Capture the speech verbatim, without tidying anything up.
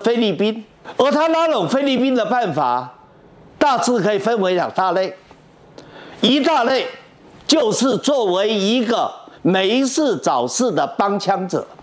菲律宾，而他拉拢菲律宾的办法，大致可以分为两大类。一大类就是作为一个没事找事的帮腔者，